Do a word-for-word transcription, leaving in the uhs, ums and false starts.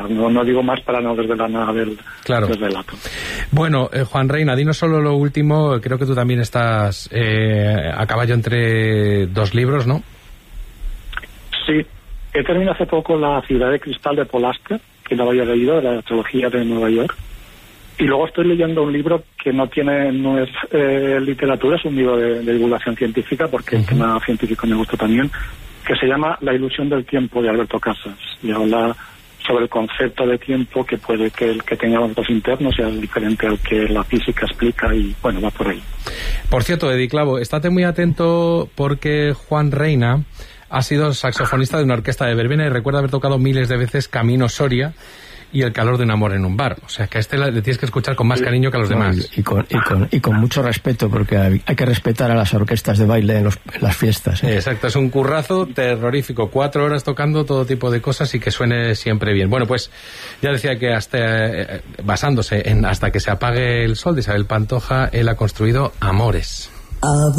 más. No, no digo más para no desvelar nada del, claro. del relato. Bueno, eh, Juan Reina, dinos solo lo último. Creo que tú también estás eh, a caballo entre dos libros, ¿no? Sí. He terminado hace poco La ciudad de cristal de Paul Auster, que lo había leído, de la trilogía de Nueva York. Y luego estoy leyendo un libro que no tiene no es eh, literatura, es un libro de, de divulgación científica, porque uh-huh. el tema científico me gusta también, que se llama La ilusión del tiempo, de Alberto Casas, y habla sobre el concepto de tiempo, que puede que el que tengamos los internos sea diferente al que la física explica, y bueno, va por ahí. Por cierto, Edi Clavo, estate muy atento porque Juan Reina ha sido saxofonista de una orquesta de verbena y recuerda haber tocado miles de veces Camino Soria y El calor de un amor en un bar. O sea, que a este le tienes que escuchar con más cariño que a los demás. No, y, con, y, con, y con mucho respeto, porque hay, hay que respetar a las orquestas de baile en, los, en las fiestas. ¿eh? Exacto, es un currazo terrorífico. Cuatro horas tocando todo tipo de cosas y que suene siempre bien. Bueno, pues ya decía que hasta eh, basándose en Hasta que se apague el sol de Isabel Pantoja, él ha construido Amores.